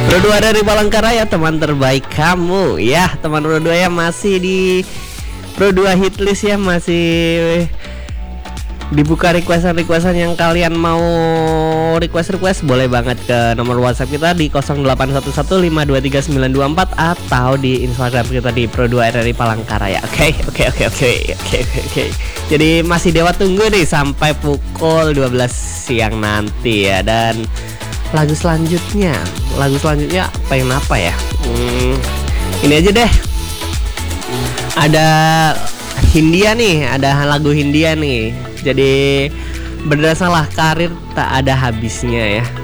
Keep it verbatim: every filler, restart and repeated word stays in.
Pro dua dari Palangkaraya, teman terbaik kamu. Ya, teman Pro dua ya, masih di Pro dua hitlist ya, masih dibuka requestan-requestan yang kalian mau request-request. Boleh banget ke nomor WhatsApp kita di nol delapan satu satu lima dua tiga sembilan dua empat atau di Instagram kita di Pro dua R R I Palangkaraya. Oke, oke, oke, oke, oke, oke. Jadi masih Dewa tunggu nih sampai pukul dua belas siang nanti ya. Dan lagu selanjutnya, lagu selanjutnya pengen apa ya? Hmm, ini aja deh. Ada Hindia nih, ada lagu Hindia nih. Jadi berdasarlah karir tak ada habisnya ya.